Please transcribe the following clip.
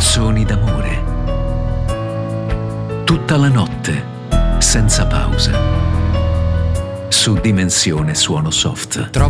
canzoni d'amore. Tutta la notte, senza pausa. Su Dimensione Suono Soft.